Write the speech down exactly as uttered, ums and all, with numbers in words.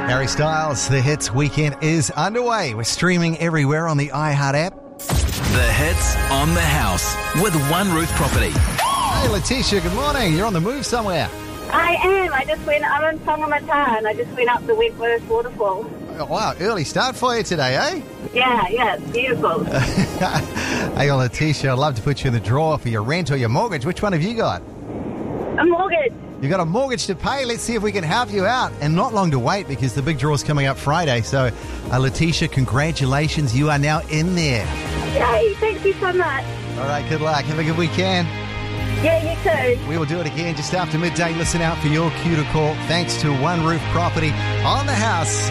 Harry Styles, The Hits weekend is underway. We're streaming everywhere on the iHeart app. The Hits on the House with One Roof Property. Hey, Letitia, good morning. You're on the move somewhere. I am. I just went, I'm in Tongamata and I just went up the Wentworth waterfall. Oh, wow, early start for you today, eh? Yeah, yeah, it's beautiful. Hey, Letitia, I'd love to put you in the draw for your rent or your mortgage. Which one have you got? A mortgage. You got a mortgage to pay. Let's see if we can help you out. And not long to wait because the big draw is coming up Friday. So, uh, Letitia, congratulations. You are now in there. Yay, thank you so much. All right, good luck. Have a good weekend. Yeah, you too. We will do it again just after midday. Listen out for your cue to call. Thanks to One Roof Property on the House.